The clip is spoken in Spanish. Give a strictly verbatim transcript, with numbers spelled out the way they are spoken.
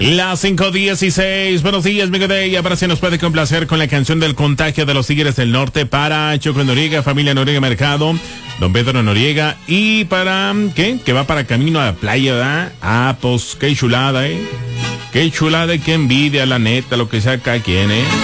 Las cinco dieciséis. Buenos días, amigo de ella. Para si nos puede complacer con la canción del contagio de los Tigres del Norte para Choco Noriega, familia Noriega Mercado, don Pedro Noriega. Y para, ¿qué? Que va para camino a la playa, ¿verdad? Ah, pues qué chulada, ¿eh? Qué chulada y qué envidia, la neta, lo que sea cada quien, ¿eh?